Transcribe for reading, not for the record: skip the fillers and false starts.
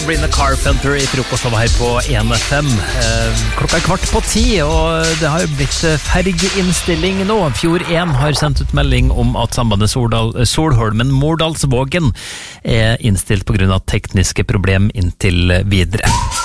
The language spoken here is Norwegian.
Sabrina Carpenter I frokosten her på 1FM. Klokka 9:15, og det har jo blitt fergeinnstilling nå. Fjord 1 har sendt ut melding om at sambandet Solholmen-Mordalsvågen innstilt på grunn av tekniske problem inntil videre.